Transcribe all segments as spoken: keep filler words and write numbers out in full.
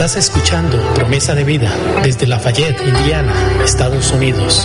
Estás escuchando Promesa de Vida desde Lafayette, Indiana, Estados Unidos.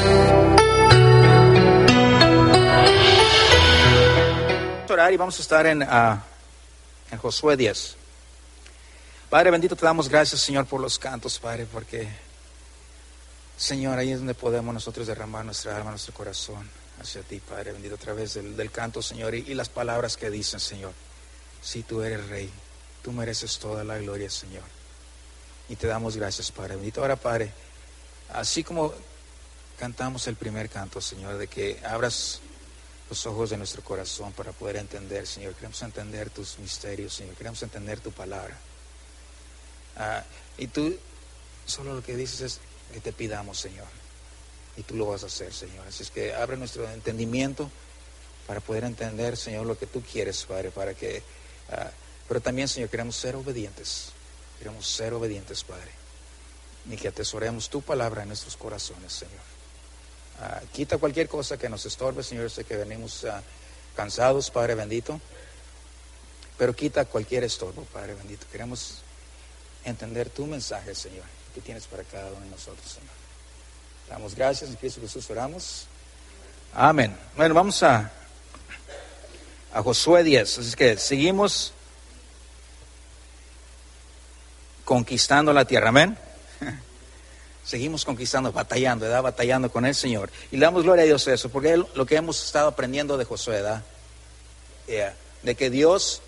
Vamos a orar y vamos a estar en, uh, en Josué diez. Padre bendito, te damos gracias, Señor, por los cantos, Padre, porque, Señor, ahí es donde podemos nosotros derramar nuestra alma, nuestro corazón hacia ti, Padre bendito, a través del, del canto, Señor, y, y las palabras que dicen, Señor. Si tú eres Rey, tú mereces toda la gloria, Señor. Y te damos gracias, Padre bendito. Ahora, Padre, así como cantamos el primer canto, Señor, de que abras los ojos de nuestro corazón para poder entender, Señor. Queremos entender tus misterios, Señor. Queremos entender tu palabra. Ah, y tú, solo lo que dices es que te pidamos, Señor. Y tú lo vas a hacer, Señor. Así es que abre nuestro entendimiento para poder entender, Señor, lo que tú quieres, Padre, para que... Ah, pero también, Señor, queremos ser obedientes. Queremos ser obedientes, Padre. Y que atesoremos tu palabra en nuestros corazones, Señor. Uh, quita cualquier cosa que nos estorbe, Señor. Sé que venimos uh, cansados, Padre bendito. Pero quita cualquier estorbo, Padre bendito. Queremos entender tu mensaje, Señor, que tienes para cada uno de nosotros, Señor. Damos gracias, en Cristo Jesús oramos. Amén. Bueno, vamos a, a Josué diez. Así que seguimos conquistando la tierra, amén. Seguimos conquistando, batallando, ¿verdad? Batallando con el Señor. Y le damos gloria a Dios a eso, porque es lo que hemos estado aprendiendo de Josué, ¿verdad? Yeah. De que Dios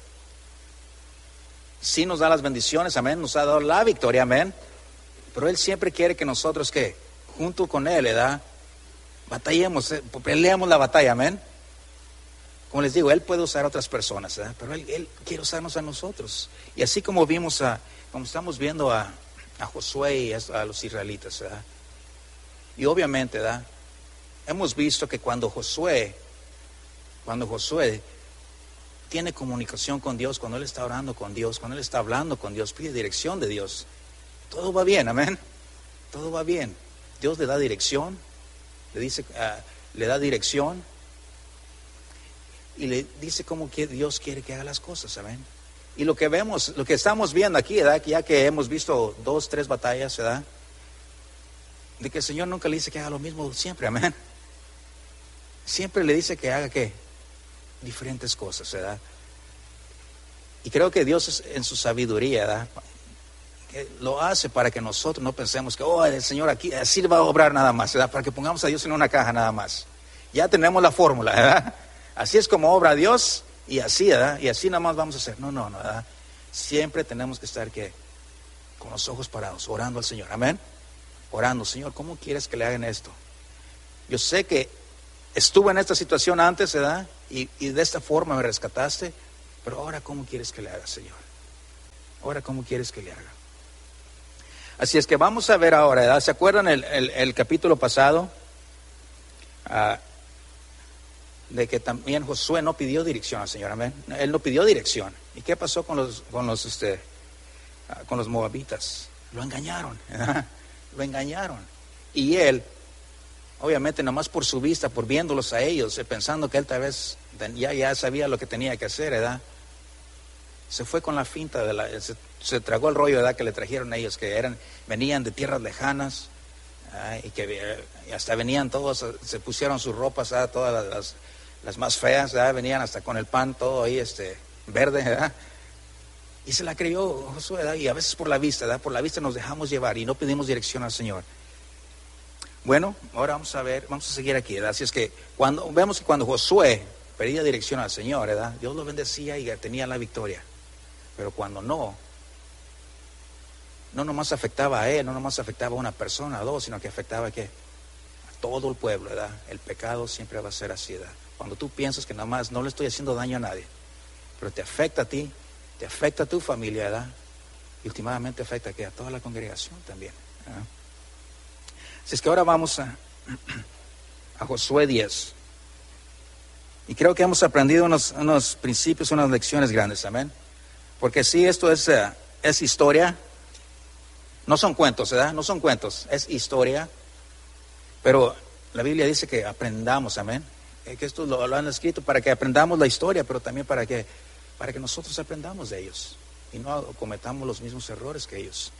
sí nos da las bendiciones, amén, nos ha dado la victoria, amén. Pero Él siempre quiere que nosotros, que junto con Él, ¿verdad? Batallemos, eh, peleamos la batalla, amén. Como les digo, Él puede usar a otras personas, ¿verdad? Pero Él, Él quiere usarnos a nosotros. Y así como vimos a... como estamos viendo a, a Josué y a, a los israelitas, ¿verdad? Y obviamente, ¿verdad? Hemos visto que cuando Josué, cuando Josué tiene comunicación con Dios, cuando él está orando con Dios, cuando él está hablando con Dios, pide dirección de Dios, todo va bien, amén. Todo va bien. Dios le da dirección, le dice, uh, le da dirección y le dice cómo que Dios quiere que haga las cosas, amén. Y lo que vemos, lo que estamos viendo aquí, ¿verdad? Ya que hemos visto dos, tres batallas, ¿verdad? De que el Señor nunca le dice que haga lo mismo siempre, amén. Siempre le dice que haga, ¿qué? Diferentes cosas, ¿verdad? Y creo que Dios en su sabiduría, ¿verdad? Que lo hace para que nosotros no pensemos que, oh, el Señor aquí, así va a obrar nada más, ¿verdad? Para que pongamos a Dios en una caja nada más. Ya tenemos la fórmula, ¿verdad? Así es como obra Dios. Y así, ¿verdad? Y así nada más vamos a hacer. No, no, no, ¿verdad? Siempre tenemos que estar, ¿qué? Con los ojos parados, orando al Señor. Amén. Orando, Señor, ¿cómo quieres que le hagan esto? Yo sé que estuve en esta situación antes, ¿verdad? Y, y de esta forma me rescataste. Pero ahora, ¿cómo quieres que le haga, Señor? Ahora, ¿cómo quieres que le haga? Así es que vamos a ver ahora, ¿verdad? ¿Se acuerdan el, el, el capítulo pasado? Ah... de que también Josué no pidió dirección al Señor, amén. Él no pidió dirección. ¿Y qué pasó con los con los este con los moabitas? Lo engañaron, ¿verdad? Lo engañaron. Y él, obviamente, nomás por su vista, por viéndolos a ellos, pensando que él tal vez ya, ya sabía lo que tenía que hacer, ¿verdad? Se fue con la finta de la, se, se tragó el rollo, ¿verdad? Que le trajeron a ellos, que eran, venían de tierras lejanas, ¿verdad? Y que y hasta venían todos, se pusieron sus ropas, ¿verdad? Todas las, las las más feas, ¿verdad? Venían hasta con el pan todo ahí este verde, ¿verdad? Y se la creyó Josué, ¿verdad? Y a veces por la vista, ¿verdad? Por la vista nos dejamos llevar y no pedimos dirección al Señor. Bueno, ahora vamos a ver, vamos a seguir aquí, ¿verdad? Así es que cuando vemos que cuando Josué pedía dirección al Señor, ¿verdad? Dios lo bendecía y tenía la victoria. Pero cuando no, no nomás afectaba a él, no nomás afectaba a una persona, a dos, sino que afectaba a qué? A todo el pueblo, ¿verdad? El pecado siempre va a ser así, ¿verdad? Cuando tú piensas que nada más no le estoy haciendo daño a nadie, pero te afecta a ti, te afecta a tu familia, ¿verdad? Y últimamente afecta ¿qué? A toda la congregación también, ¿verdad? Así es que ahora vamos a, a Josué diez. Y creo que hemos aprendido unos, unos principios, unas lecciones grandes, amén. Porque sí, esto es, uh, es historia. No son cuentos, ¿verdad? No son cuentos, es historia. Pero la Biblia dice que aprendamos, amén. Que esto lo, lo han escrito para que aprendamos la historia, pero también para que, para que nosotros aprendamos de ellos y no cometamos los mismos errores que ellos.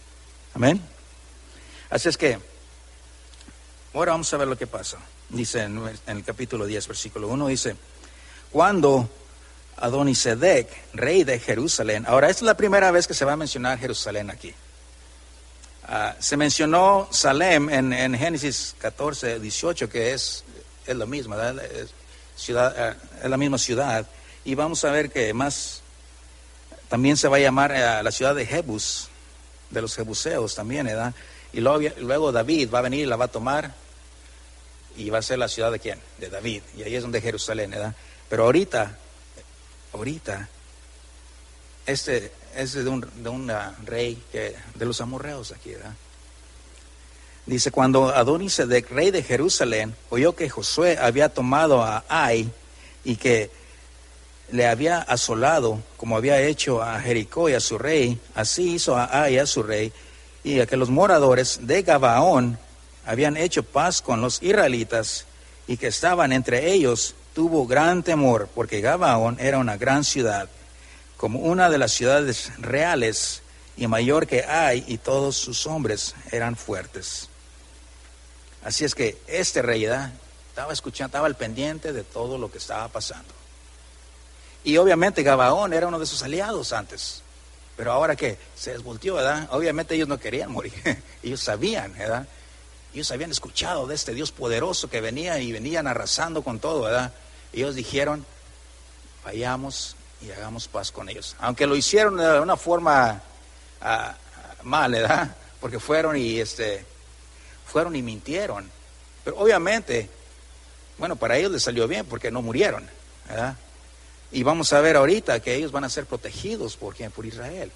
Amén. Así es que, ahora vamos a ver lo que pasa. Dice en, en el capítulo diez, versículo uno, dice, cuando Adonisedec, rey de Jerusalén, ahora esta es la primera vez que se va a mencionar Jerusalén aquí. Uh, se mencionó Salem en, en Génesis catorce, dieciocho, que es, es lo mismo, ¿verdad? Es, ciudad, uh, es la misma ciudad. Y vamos a ver que más, también se va a llamar uh, la ciudad de Jebus, de los jebuseos también, ¿verdad? Y luego, luego David va a venir y la va a tomar y va a ser la ciudad de quién, de David. Y ahí es donde Jerusalén, ¿verdad? Pero ahorita, ahorita, este es de un, de un rey que, de los amorreos aquí, ¿verdad? Dice, cuando Adonisedec, rey de Jerusalén, oyó que Josué había tomado a Ai y que le había asolado, como había hecho a Jericó y a su rey, así hizo a Ai a su rey, y a que los moradores de Gabaón habían hecho paz con los israelitas y que estaban entre ellos, tuvo gran temor, porque Gabaón era una gran ciudad, como una de las ciudades reales y mayor que hay, y todos sus hombres eran fuertes. Así es que este rey, ¿verdad?, estaba escuchando, estaba al pendiente de todo lo que estaba pasando. Y obviamente Gabaón era uno de sus aliados antes, pero ahora que se desvolteó, ¿verdad? Obviamente ellos no querían morir, ellos sabían, ¿verdad? Ellos habían escuchado de este Dios poderoso que venía y venían arrasando con todo, ¿verdad? Ellos dijeron, vayamos y hagamos paz con ellos. Aunque lo hicieron de una forma uh, mal, ¿verdad? Porque fueron y este, fueron y mintieron. Pero obviamente, bueno, para ellos les salió bien porque no murieron, ¿verdad? Y vamos a ver ahorita que ellos van a ser protegidos por quién, por Israel.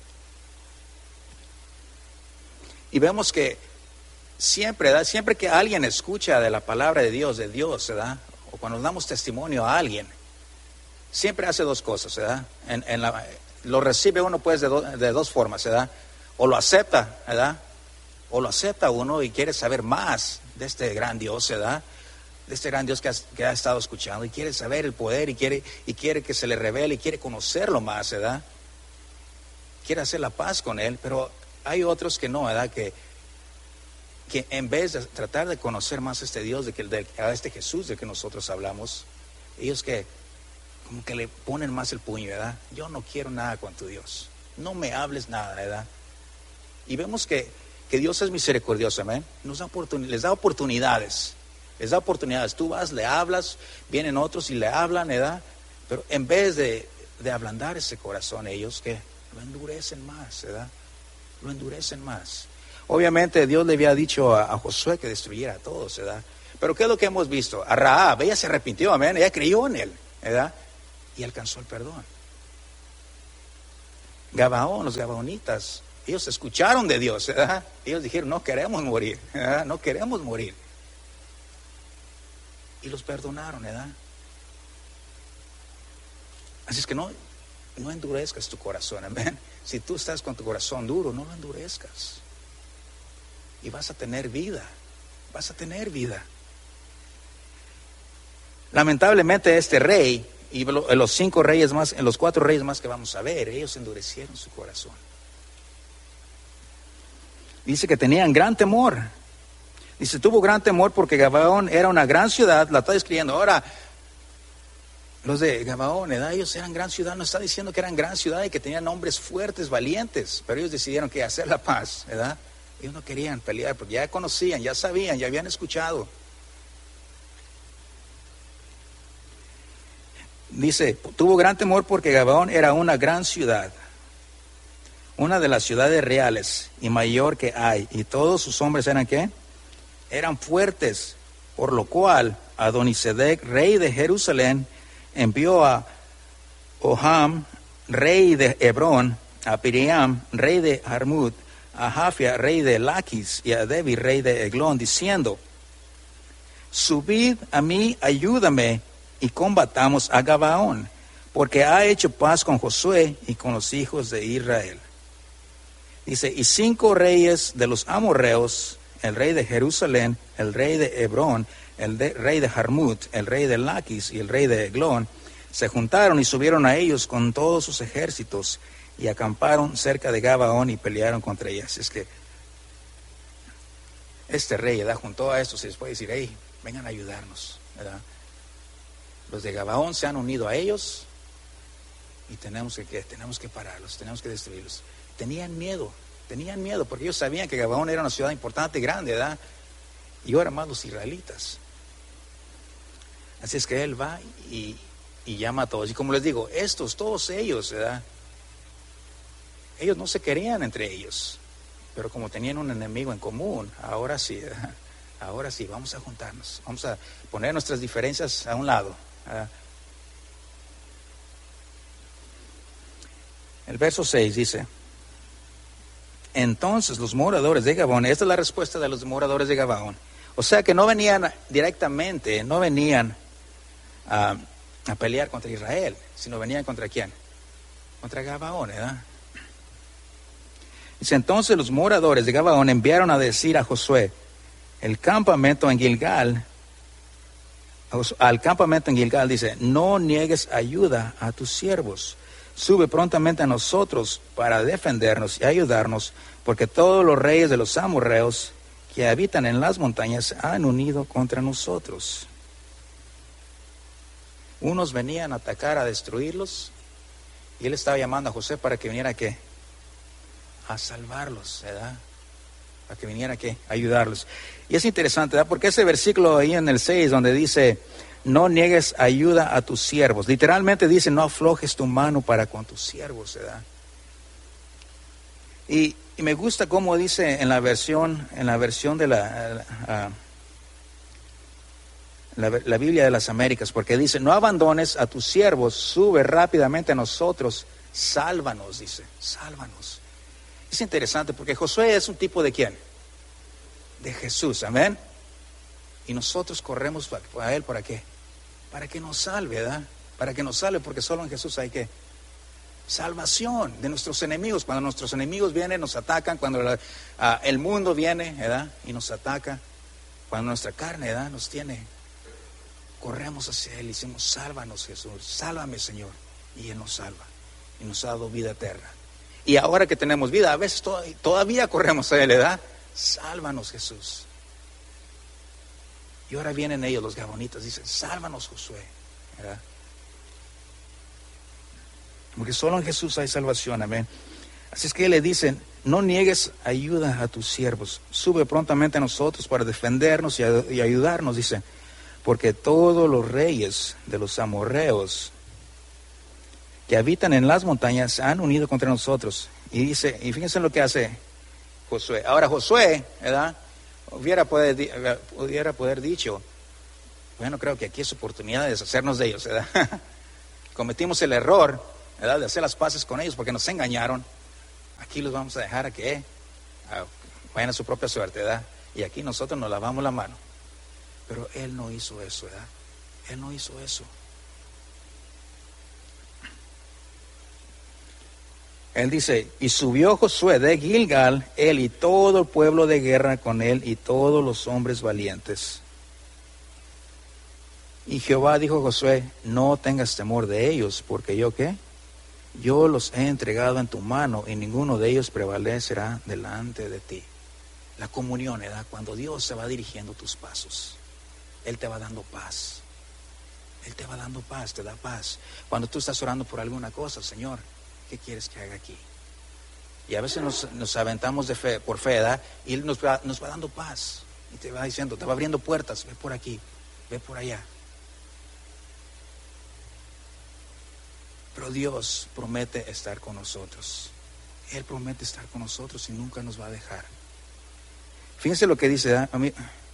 Y vemos que siempre, ¿verdad?, siempre que alguien escucha de la palabra de Dios, de Dios, ¿verdad?, o cuando damos testimonio a alguien, siempre hace dos cosas, ¿verdad? En, en la, lo recibe uno pues de, do, de dos formas, ¿verdad? O lo acepta, ¿verdad? O lo acepta uno y quiere saber más de este gran Dios, ¿verdad? De este gran Dios que ha, que ha estado escuchando y quiere saber el poder y quiere, y quiere que se le revele y quiere conocerlo más, ¿verdad? Quiere hacer la paz con él, pero hay otros que no, ¿verdad? Que, que en vez de tratar de conocer más a este Dios, de que, de, a este Jesús del que nosotros hablamos, ellos que como que le ponen más el puño, ¿verdad? Yo no quiero nada con tu Dios, no me hables nada, ¿verdad? Y vemos que, que Dios es misericordioso, amén. Nos da oportun, les da oportunidades, les da oportunidades. Tú vas, le hablas, vienen otros y le hablan, ¿verdad? Pero en vez de, de ablandar ese corazón, ellos que lo endurecen más, ¿verdad? Lo endurecen más. Obviamente Dios le había dicho a, a Josué que destruyera a todos, ¿verdad? Pero ¿qué es lo que hemos visto? A Rahab, ella se arrepintió, amén, ella creyó en él, ¿verdad? Y alcanzó el perdón. Gabaón, los gabaonitas, ellos escucharon de Dios, ¿verdad? Ellos dijeron, no queremos morir, ¿verdad? No queremos morir. Y los perdonaron, ¿verdad? Así es que no, no endurezcas tu corazón, amén. Si tú estás con tu corazón duro, no lo endurezcas. Y vas a tener vida, vas a tener vida. Lamentablemente este rey y los cinco reyes más, los cuatro reyes más que vamos a ver, ellos endurecieron su corazón. Dice que tenían gran temor. Dice, tuvo gran temor porque Gabaón era una gran ciudad, la está describiendo. Ahora, los de Gabaón, ¿verdad? Ellos eran gran ciudad, no está diciendo que eran gran ciudad y que tenían hombres fuertes, valientes, pero ellos decidieron que hacer la paz, ¿verdad? Ellos no querían pelear porque ya conocían, ya sabían, ya habían escuchado. Dice, tuvo gran temor porque Gabaón era una gran ciudad, una de las ciudades reales y mayor que hay, y todos sus hombres eran ¿qué? Eran fuertes, por lo cual Adonisedec, rey de Jerusalén, envió a Oham, rey de Hebrón, a Piriam, rey de Jarmut, a Jafia, rey de Laquis, y a Debi, rey de Eglón, diciendo, subid a mí, ayúdame, y combatamos a Gabaón, porque ha hecho paz con Josué y con los hijos de Israel. Dice, y cinco reyes de los amorreos, el rey de Jerusalén, el rey de Hebrón, el de, rey de Jarmut, el rey de Laquis y el rey de Eglón, se juntaron y subieron a ellos con todos sus ejércitos y acamparon cerca de Gabaón y pelearon contra ellas. Es que este rey, ¿verdad?, juntó a estos y les puede decir, hey, vengan a ayudarnos, ¿verdad? Los de Gabaón se han unido a ellos y tenemos que, que, tenemos que pararlos, tenemos que destruirlos. Tenían miedo, tenían miedo porque ellos sabían que Gabaón era una ciudad importante y grande, ¿verdad? Y ahora más los israelitas. Así es que él va y, y llama a todos. Y como les digo, estos, todos ellos, ¿verdad?, ellos no se querían entre ellos, pero como tenían un enemigo en común, ahora sí, ¿verdad?, ahora sí, vamos a juntarnos, vamos a poner nuestras diferencias a un lado, ¿verdad? El verso seis dice, entonces los moradores de Gabaón, esta es la respuesta de los moradores de Gabaón, o sea que no venían directamente, no venían a, a pelear contra Israel, sino venían contra quién, contra Gabaón, ¿verdad? Dice, entonces los moradores de Gabaón enviaron a decir a Josué, el campamento en Gilgal, al campamento en Gilgal dice, no niegues ayuda a tus siervos, sube prontamente a nosotros para defendernos y ayudarnos, porque todos los reyes de los amorreos que habitan en las montañas se han unido contra nosotros. Unos venían a atacar, a destruirlos, y él estaba llamando a José para que viniera, ¿qué?, a salvarlos, ¿verdad?, para que viniera, ¿qué?, a ayudarlos. Y es interesante, ¿verdad?, porque ese versículo ahí en el seis donde dice, no niegues ayuda a tus siervos, literalmente dice, no aflojes tu mano para con tus siervos, ¿verdad? Y, y me gusta cómo dice en la versión, en la versión de la, la, la, la Biblia de las Américas, porque dice, no abandones a tus siervos, sube rápidamente a nosotros, sálvanos, dice, sálvanos. Es interesante porque Josué es un tipo de quién, de Jesús, amén. Y nosotros corremos a él, ¿para qué? Para que nos salve, ¿verdad? Para que nos salve, porque solo en Jesús hay que salvación de nuestros enemigos. Cuando nuestros enemigos vienen, nos atacan, cuando la, uh, el mundo viene, ¿verdad?, y nos ataca, cuando nuestra carne, ¿verdad?, nos tiene, corremos hacia él y decimos, sálvanos Jesús, sálvame Señor, y él nos salva y nos ha dado vida eterna. Y ahora que tenemos vida, a veces to- todavía corremos a él, ¿verdad? Sálvanos Jesús. Y ahora vienen ellos, los gabonitas, dicen, sálvanos Josué, ¿verdad? Porque solo en Jesús hay salvación, amén. Así es que le dicen, no niegues ayuda a tus siervos, sube prontamente a nosotros para defendernos y, a, y ayudarnos, dice, porque todos los reyes de los amorreos que habitan en las montañas se han unido contra nosotros. Y dice, y fíjense lo que hace Josué. Ahora Josué, ¿verdad?, hubiera poder, pudiera poder dicho, bueno, creo que aquí es oportunidad de deshacernos de ellos, ¿verdad? Cometimos el error, ¿verdad?, de hacer las paces con ellos porque nos engañaron. Aquí los vamos a dejar a que a, vayan a su propia suerte, ¿verdad? Y aquí nosotros nos lavamos la mano. Pero él no hizo eso, ¿verdad? Él no hizo eso. Él dice, y subió Josué de Gilgal, él y todo el pueblo de guerra con él y todos los hombres valientes. Y Jehová dijo a Josué, no tengas temor de ellos, porque yo, ¿qué? Yo los he entregado en tu mano y ninguno de ellos prevalecerá delante de ti. La comunión, ¿verdad? Cuando Dios se va dirigiendo tus pasos, Él te va dando paz. Él te va dando paz, te da paz. Cuando tú estás orando por alguna cosa, Señor, ¿qué quieres que haga aquí? Y a veces nos, nos aventamos de fe, por fe, ¿verdad? Y Él nos va, nos va dando paz. Y te va diciendo, te va abriendo puertas. Ve por aquí, ve por allá. Pero Dios promete estar con nosotros. Él promete estar con nosotros y nunca nos va a dejar. Fíjense lo que dice, ¿verdad? A mí,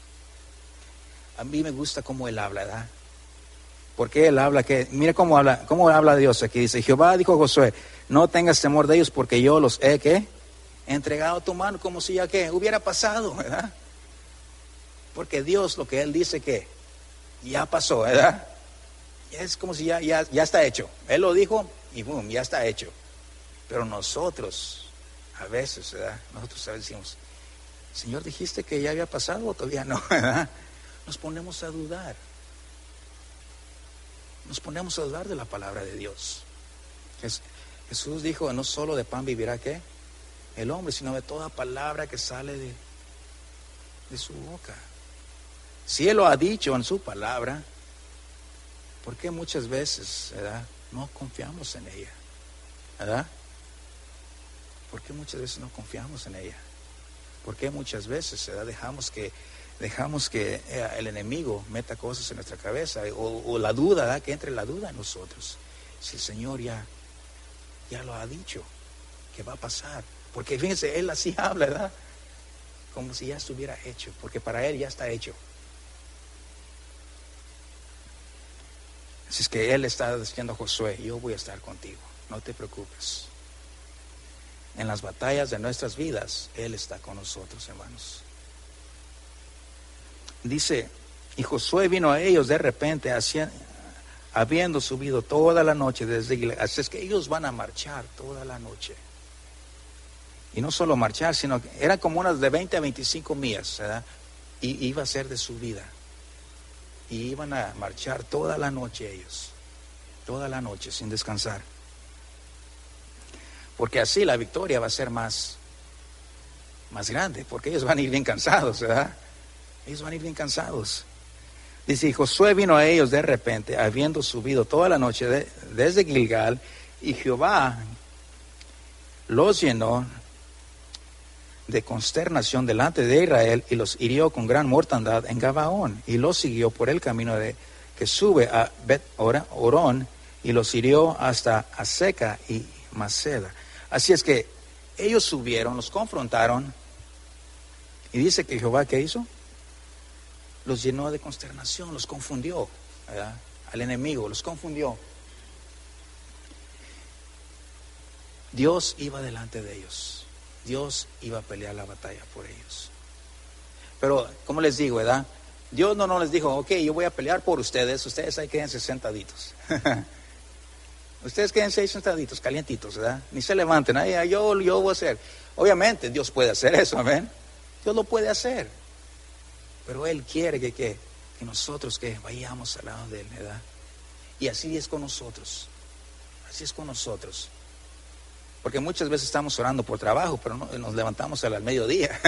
a mí me gusta cómo Él habla, ¿verdad? Porque Él habla que, mira cómo habla, cómo habla Dios aquí. Dice, Jehová dijo a Josué, no tengas temor de ellos porque yo los he, ¿qué? He entregado a tu mano, como si ya, ¿qué? Hubiera pasado, ¿verdad? Porque Dios, lo que Él dice que ya pasó, ¿verdad? Es como si ya, ya, ya está hecho. Él lo dijo y boom, ya está hecho. Pero nosotros, a veces, ¿verdad? Nosotros a veces decimos, Señor, dijiste que ya había pasado o todavía no, ¿verdad? Nos ponemos a dudar. Nos ponemos a dudar de la palabra de Dios. Jesús dijo, no solo de pan vivirá, ¿qué? El hombre, sino de toda palabra que sale de, de su boca. Si Él lo ha dicho en su palabra, ¿por qué muchas veces, ¿verdad?, no confiamos en ella? ¿Verdad? ¿Por qué muchas veces no confiamos en ella? ¿Por qué muchas veces, ¿verdad?, dejamos que dejamos que eh, el enemigo meta cosas en nuestra cabeza, o, o la duda, ¿verdad?, que entre la duda en nosotros? Si el Señor ya, ya lo ha dicho, que va a pasar. Porque fíjense, Él así habla, ¿verdad?, como si ya estuviera hecho, porque para Él ya está hecho. Así es que Él está diciendo a Josué: yo voy a estar contigo, no te preocupes. En las batallas de nuestras vidas, Él está con nosotros, hermanos. Dice: y Josué vino a ellos de repente, hacia, habiendo subido toda la noche desde Gilgal. Así es que ellos van a marchar toda la noche. Y no solo marchar, sino que eran como unas de veinte a veinticinco millas, ¿verdad? Y iba a ser de subida. Y iban a marchar toda la noche ellos, toda la noche sin descansar, porque así la victoria va a ser más, más grande, porque ellos van a ir bien cansados, ¿verdad? Ellos van a ir bien cansados. Dice: y Josué vino a ellos de repente, habiendo subido toda la noche de, desde Gilgal, y Jehová los llenó de consternación delante de Israel, y los hirió con gran mortandad en Gabaón, y los siguió por el camino de que sube a Bet Orón, y los hirió hasta Aseca y Maceda. Así es que ellos subieron, los confrontaron, y dice que Jehová, ¿qué hizo? Los llenó de consternación, los confundió, ¿verdad?, al enemigo, los confundió. Dios iba delante de ellos. Dios iba a pelear la batalla por ellos. Pero, como les digo, ¿verdad?, Dios no, no les dijo: ok, yo voy a pelear por ustedes, ustedes ahí quédense sentaditos. Ustedes quédense ahí sentaditos, calientitos, ¿verdad? Ni se levanten, ahí, yo, yo voy a hacer. Obviamente Dios puede hacer eso, amén. Dios lo puede hacer. Pero Él quiere que, que, que nosotros que vayamos al lado de Él, ¿verdad? Y así es con nosotros. Así es con nosotros. Porque muchas veces estamos orando por trabajo, pero no, nos levantamos al mediodía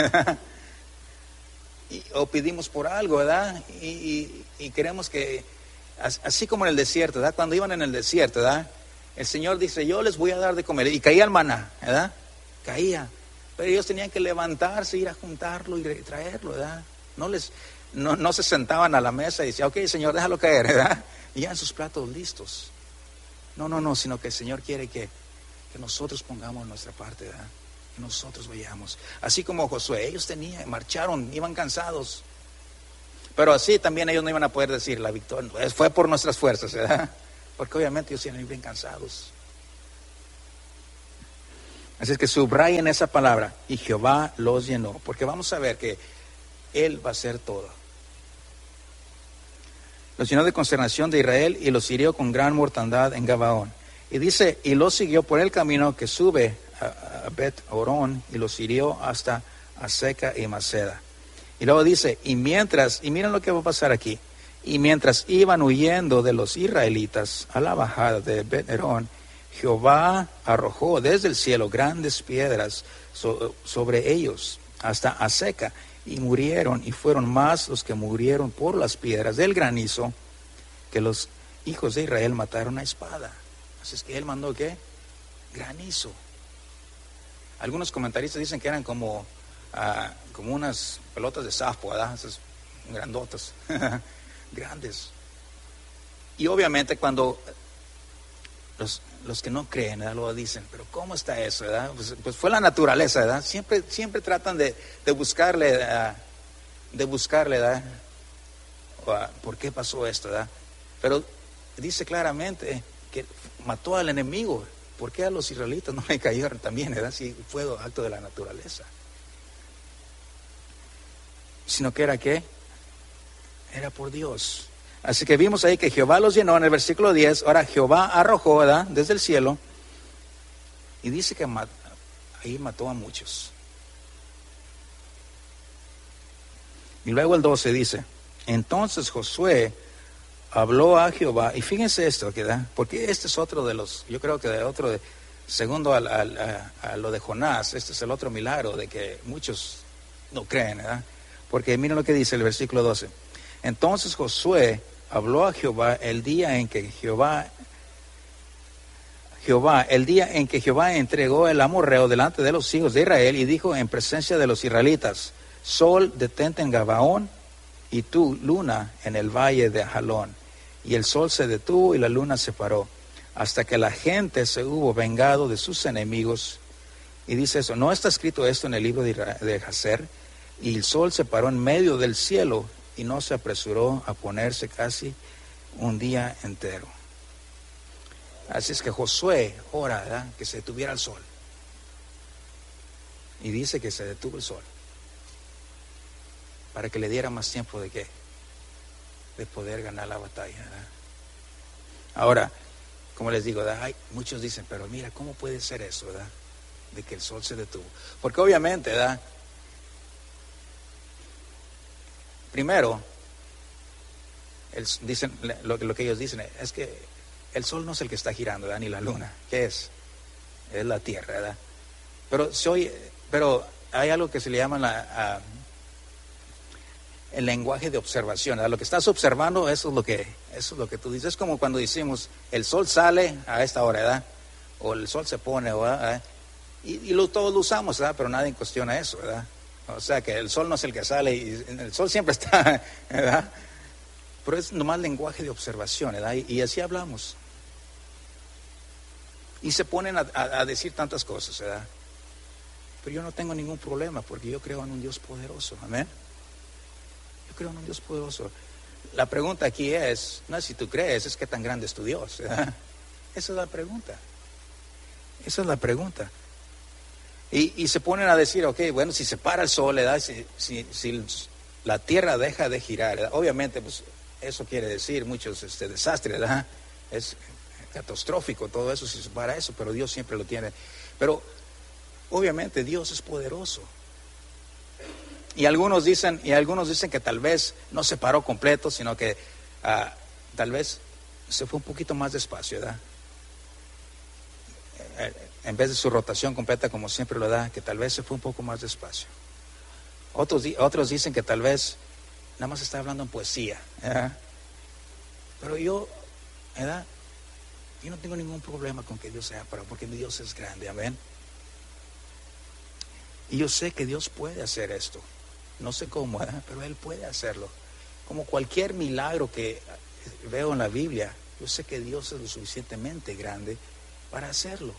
y, o pedimos por algo, ¿verdad? Y, y, y queremos que, así como en el desierto, ¿verdad? Cuando iban en el desierto, ¿verdad?, el Señor dice: yo les voy a dar de comer. Y caía el maná, ¿verdad? Caía. Pero ellos tenían que levantarse, ir a juntarlo y traerlo, ¿verdad? No, les, no, no se sentaban a la mesa y decían: ok, Señor, déjalo caer, ¿verdad? Y ya en sus platos listos. No, no, no, sino que el Señor quiere que que nosotros pongamos nuestra parte, ¿verdad?, que nosotros vayamos. Así como Josué, ellos tenían, marcharon, iban cansados, pero así también ellos no iban a poder decir: la victoria fue por nuestras fuerzas, ¿verdad?, porque obviamente ellos iban bien cansados. Así es que subrayen esa palabra: y Jehová los llenó, porque vamos a ver que Él va a hacer todo. Los llenó de consternación de Israel, y los hirió con gran mortandad en Gabaón. Y dice: y los siguió por el camino que sube a, a Bet Orón, y los hirió hasta Aseca y Maceda. Y luego dice: y mientras, y miren lo que va a pasar aquí, y mientras iban huyendo de los israelitas a la bajada de Bet Orón, Jehová arrojó desde el cielo grandes piedras so, sobre ellos hasta Aseca, y murieron, y fueron más los que murieron por las piedras del granizo que los hijos de Israel mataron a espada. Así es que Él mandó, ¿qué? Granizo. Algunos comentaristas dicen que eran como, uh, como unas pelotas de softball, ¿verdad? Esas grandotas, grandes. Y obviamente cuando los, los que no creen, ¿verdad?, luego dicen: pero ¿cómo está eso, verdad? Pues, pues fue la naturaleza, ¿verdad? Siempre, siempre tratan de, de buscarle, uh, de buscarle, ¿verdad?, uh, ¿por qué pasó esto, verdad? Pero dice claramente que mató al enemigo. ¿Por qué a los israelitas no le cayeron también, verdad? Si fue acto de la naturaleza. Sino que era ¿qué? Era por Dios. Así que vimos ahí que Jehová los llenó en el versículo diez. Ahora Jehová arrojó, ¿verdad?, desde el cielo. Y dice que mat, ahí mató a muchos. Y luego el doce dice: entonces Josué habló a Jehová. Y fíjense esto, ¿verdad?, porque este es otro de los, yo creo que de otro, de, segundo al, al, a, a lo de Jonás, este es el otro milagro de que muchos no creen, ¿verdad? Porque miren lo que dice el versículo doce. Entonces Josué habló a Jehová el día en que Jehová, Jehová, el día en que Jehová entregó el amorreo delante de los hijos de Israel, y dijo en presencia de los israelitas: Sol, detente en Gabaón, y tú, luna, en el valle de Ajalón. Y el sol se detuvo y la luna se paró, hasta que la gente se hubo vengado de sus enemigos. Y dice eso, ¿no está escrito esto en el libro de, de Jacer? Y el sol se paró en medio del cielo y no se apresuró a ponerse casi un día entero. Así es que Josué ora, ¿verdad?, que se detuviera el sol. Y dice que se detuvo el sol para que le diera más tiempo de qué, de poder ganar la batalla, ¿verdad? Ahora, como les digo, ¿verdad?, hay, muchos dicen, pero mira, ¿cómo puede ser eso, verdad?, de que el sol se detuvo? Porque obviamente, ¿verdad?, primero, el, dicen, lo, lo que ellos dicen es que el sol no es el que está girando, ¿verdad?, ni la luna. ¿Qué es? Es la tierra, ¿verdad? Pero, soy, pero hay algo que se le llama la, uh, el lenguaje de observación, ¿verdad? Lo que estás observando, eso es lo que, eso es lo que tú dices. Es como cuando decimos, el sol sale a esta hora, ¿verdad?, o el sol se pone, ¿verdad?, y, y lo, todos lo usamos, ¿verdad?, pero nadie cuestiona eso, ¿verdad? O sea que el sol no es el que sale, y el sol siempre está, ¿verdad? Pero es nomás lenguaje de observación, ¿verdad? Y, y así hablamos. Y se ponen a, a, a decir tantas cosas, ¿verdad? Pero yo no tengo ningún problema, porque yo creo en un Dios poderoso, amén. Yo creo en un Dios poderoso. La pregunta aquí es, no es si tú crees, es qué tan grande es tu Dios, ¿verdad? Esa es la pregunta. Esa es la pregunta. Y, y se ponen a decir, ok, bueno, si se para el sol, ¿verdad?, si, si, si la tierra deja de girar, ¿verdad?, obviamente, pues eso quiere decir muchos este, desastres, ¿verdad? Es catastrófico todo eso si se para eso, pero Dios siempre lo tiene. Pero obviamente Dios es poderoso. Y algunos dicen, y algunos dicen que tal vez no se paró completo, sino que uh, tal vez se fue un poquito más despacio, ¿verdad? En vez de su rotación completa como siempre lo da, que tal vez se fue un poco más despacio. Otros, otros dicen que tal vez nada más está hablando en poesía, ¿verdad? Pero yo, ¿verdad?, yo no tengo ningún problema con que Dios sea parado, porque Dios es grande, amén. Y yo sé que Dios puede hacer esto. No sé cómo, ¿verdad?, pero Él puede hacerlo. Como cualquier milagro que veo en la Biblia, yo sé que Dios es lo suficientemente grande para hacerlo.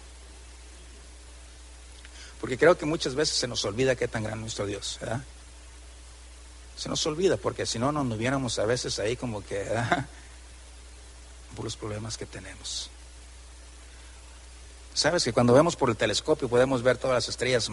Porque creo que muchas veces se nos olvida qué tan grande es nuestro Dios, ¿verdad? Se nos olvida, porque si no, nos viéramos a veces ahí como que, ¿verdad?, por los problemas que tenemos. Sabes que cuando vemos por el telescopio podemos ver todas las estrellas